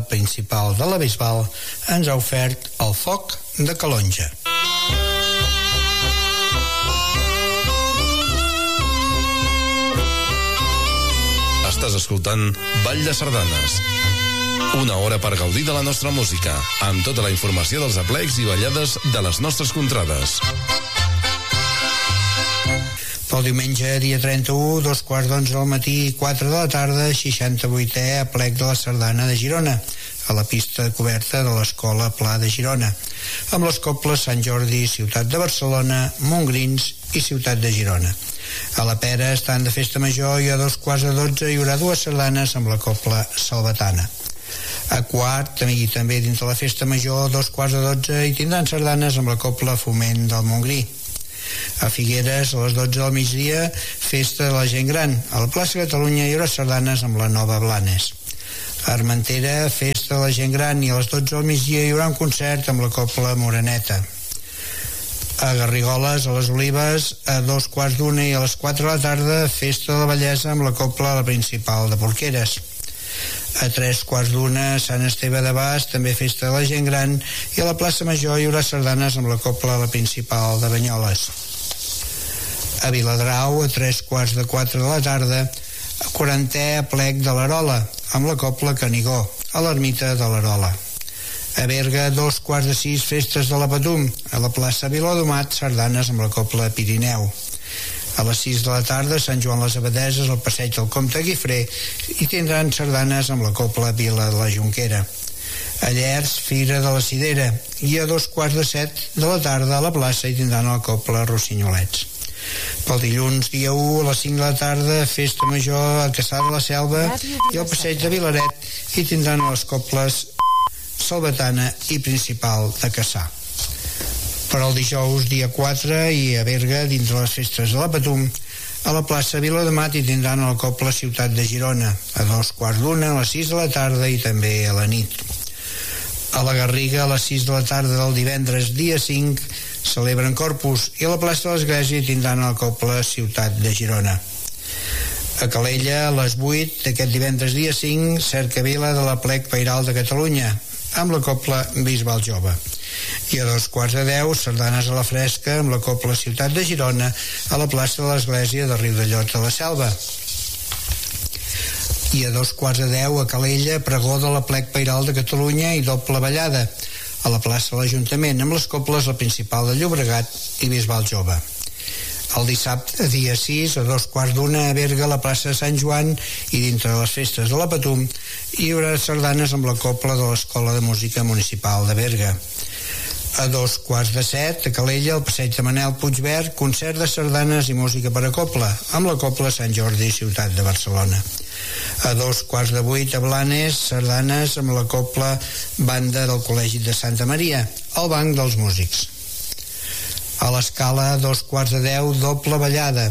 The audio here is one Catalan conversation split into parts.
principal de la Bisbal ens ha ofert el Foc de Calonja. Estàs escoltant Ball de Sardanes. Una hora per gaudir de la nostra música, amb tota la informació dels aplecs i ballades de les nostres contrades. Pel diumenge, dia 31, 2:15 del matí i 4 de la tarda, 68è aplec de la Sardana de Girona, a la pista coberta de l'Escola Pla de Girona, amb les cobles Sant Jordi, Ciutat de Barcelona, Montgrins i Ciutat de Girona. A la Pera estan de festa major i a 11:45 hi haurà dues sardanes amb la cobla salvatana. A Quart, i també dins de la festa major, a 11:15 hi tindran sardanes amb la cobla Foment del Montgrí. A Figueres, a les 12 del migdia, festa de la gent gran. A la plaça Catalunya hi haurà sardanes amb la Nova Blanes. A Armentera, festa de la gent gran, i a les 12 del migdia hi haurà un concert amb la cobla Moreneta. A Garrigoles, a les Olives, a 2:15 i a les 4 de la tarda, festa de la bellesa amb la cobla La Principal de Porqueres. A 3:15 a Sant Esteve de Bas, també festa de la gent gran, i a la plaça Major hi haurà sardanes amb la cobla La Principal de Banyoles. A Viladrau, a 3:15 de la tarda, a 40è aplec de l'Arola, amb la cobla Canigó, a l'ermita de l'Arola. A Berga, 5:15, festes de la Patum, a la plaça Viladomat, sardanes amb la cobla Pirineu. A les 6 de la tarda, Sant Joan les Abadeses, al passeig del Comte Guifré, i tindran sardanes amb la cobla Vila de la Jonquera. A Llers, Fira de la Sidera, i a 2:15 de la tarda, a la plaça, hi tindran la cobla Rossinyolets. Pel dilluns, dia 1, a les 5 de la tarda, festa major a Cassà de la Selva, i al passeig de Vilaret hi tindran les cobles Salvatana i Principal de Cassà. Per al dijous, dia 4, i a Berga, dins de les festes de la Patum, a la plaça Viladomat hi tindran la cobla Ciutat de Girona, a 2:15, a les 6 de la tarda i també a la nit. A la Garriga, a les 6 de la tarda del divendres, dia 5, celebren Corpus, i a la plaça de l'Església hi tindran la cobla Ciutat de Girona. A Calella, a les 8 d'aquest divendres, dia 5, cercavila de l'Aplec Pairal de Catalunya, amb la cobla Bisbal Jove. I a 9:45, sardanes a la fresca amb la cobla Ciutat de Girona a la plaça de l'Església de Riudellots de la Selva. I a 9:45, a Calella, pregó de l'Aplec Pairal de Catalunya i doble ballada a la plaça de l'Ajuntament amb les cobles La Principal de Llobregat i Bisbal Jove. El dissabte, dia 6, a 2:15, a Berga, a la plaça de Sant Joan, i dintre de les festes de la Patum hi haurà sardanes amb la cobla de l'Escola de Música Municipal de Berga. A 2:15, a Calella, al passeig de Manel Puigverd, concert de sardanes i música per a cobla, amb la cobla Sant Jordi, Ciutat de Barcelona. A 2:15, a Blanes, sardanes amb la cobla Banda del Col·legi de Santa Maria, al Banc dels Músics. A l'Escala, a 2:10, doble ballada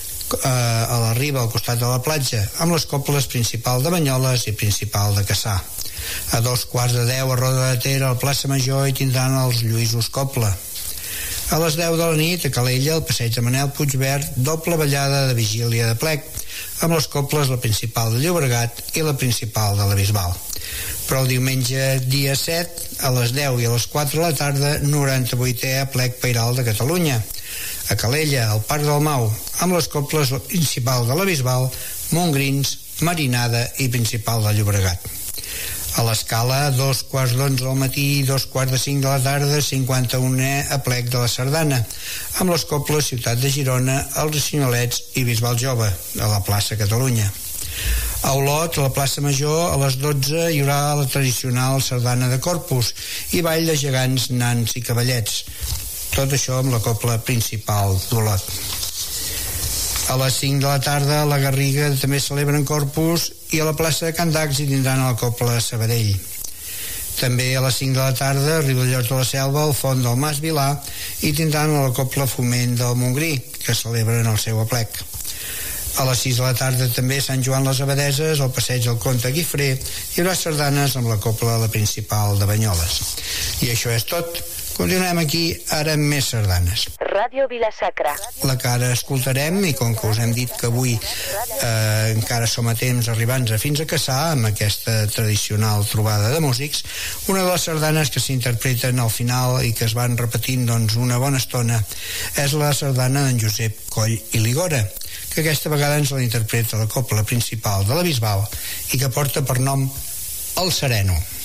a la Riba, al costat de la platja, amb les cobles Principal de Banyoles i Principal de Cassà. A 2:10, a Roda de Ter, al Plaça Major, hi tindran els Lluïsos Cobla. A les 10 de la nit, a Calella, al passeig de Manel Puigverd, doble ballada de vigília de plec, amb les cobles La Principal de Llobregat i La Principal de la Bisbal. Però el diumenge, dia 7, a les 10 i a les 4 de la tarda, 98è aplec Pairal de Catalunya, a Calella, al Parc del Mau, amb les cobles La Principal de la Bisbal, Montgrins, Marinada i Principal de Llobregat. A l'Escala, 2:15 del matí i 2:45 de la tarda, 51è aplec de la Sardana, amb les cobles Ciutat de Girona, els Rossinyolets i Bisbal Jove, a la plaça Catalunya. A Olot, a la plaça Major, a les 12 hi haurà la tradicional sardana de Corpus i ball de gegants, nans i cavallets. Tot això amb la cobla Principal d'Olot. A les 5 de la tarda, a la Garriga també celebren Corpus i a la plaça de Can Dax hi tindran la cobla Sabadell. També a les 5 de la tarda, a Riudellots de la Selva, al Font del Mas Vilà, hi tindran la cobla Foment del Montgrí, que celebren el seu aplec. A les 6 de la tarda també a Sant Joan les Abadeses, al passeig del Comte Guifré, hi haurà sardanes amb la cobla La Principal de Banyoles. I això és tot. Continuem aquí ara amb més sardanes. Ràdio Vila-sacra. La que ara escoltarem, i com que us hem dit que avui encara som a temps arribant fins a Cassà amb aquesta tradicional trobada de músics, una de les sardanes que s'interpreten al final i que es van repetint una bona estona és la sardana d'en Josep Coll i Ligora, que aquesta vegada ens la interpreta la cobla principal de la Bisbal i que porta per nom El Sereno.